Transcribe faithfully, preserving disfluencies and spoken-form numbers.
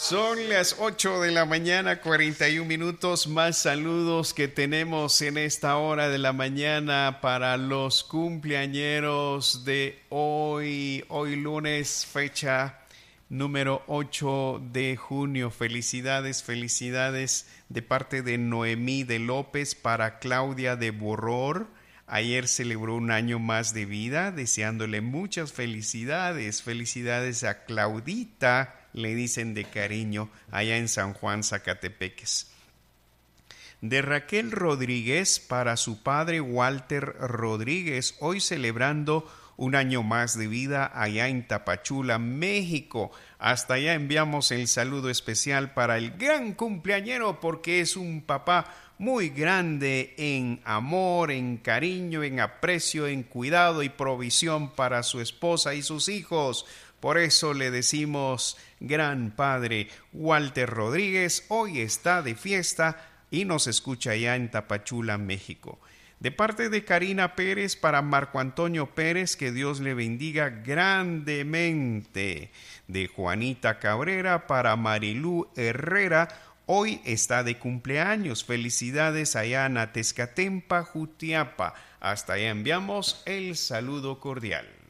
Son las ocho de la mañana, cuarenta y un minutos. Más saludos que tenemos en esta hora de la mañana para los cumpleañeros de hoy. Hoy lunes, fecha número ocho de junio. Felicidades, felicidades de parte de Noemí de López para Claudia de Borror. Ayer celebró un año más de vida, deseándole muchas felicidades. Felicidades a Claudita, le dicen de cariño, allá en San Juan, Zacatepeques. De Raquel Rodríguez para su padre Walter Rodríguez, hoy celebrando un año más de vida allá en Tapachula, México. Hasta allá enviamos el saludo especial para el gran cumpleañero, porque es un papá muy grande en amor, en cariño, en aprecio, en cuidado y provisión para su esposa y sus hijos. Por eso le decimos, gran padre Walter Rodríguez, hoy está de fiesta y nos escucha allá en Tapachula, México. De parte de Karina Pérez para Marco Antonio Pérez, que Dios le bendiga grandemente. De Juanita Cabrera para Marilú Herrera, hoy está de cumpleaños. Felicidades allá en Atezcatempa, Jutiapa. Hasta allá enviamos el saludo cordial.